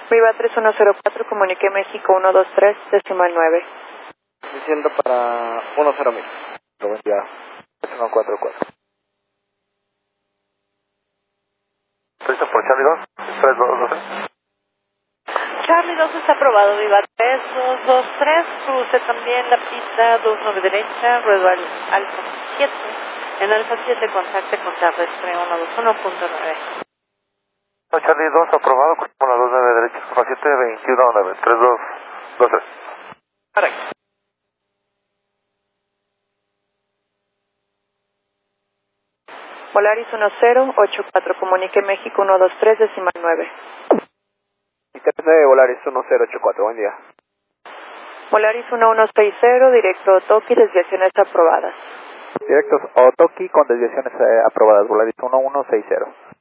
Viva 3104, comunique México 123, decimal 9. Diciendo para 10.000. Buen día. 144. Listo por Charlie 2, 3212. Charlie 2 está aprobado, Viva 3223, cruce también la pista 29 derecha, ruedo al alfa 7. En alfa 7 contacte con terrestre 121.9. Charlie 2 aprobado, con la 29 derecha, alfa 7, 21.9, 3223. Correcto. Volaris 1084, comunique México 123, decimal 9. De Volaris 1084, buen día. Volaris 1160, directo Otoki, desviaciones aprobadas. Directos Otoki con desviaciones aprobadas, Volaris 1160.